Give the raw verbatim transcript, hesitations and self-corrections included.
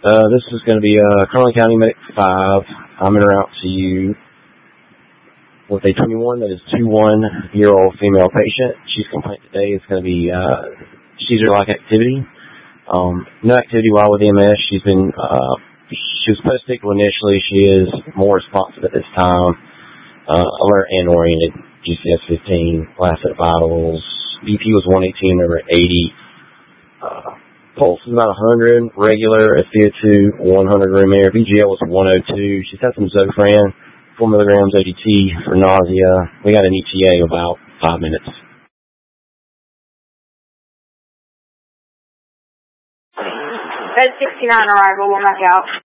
Uh, this is going to be uh, Carlin County Medic five. I'm en route to you with a twenty-one that is twenty-one-year-old female patient. She's complaint today is going to be uh, seizure-like activity. Um, no activity while with E M S. She's been, uh, she was post-ictal initially. She is more responsive at this time. Uh, alert and oriented. G C S fifteen, last set of vitals. B P was one eighteen over eighty. Uh, pulse is about one hundred, regular, S p O two, one hundred room air. V G L was one oh two. She's had some Zofran, four milligrams O D T for nausea. We got an E T A about five minutes. Red sixty-nine arrival, we'll knock out.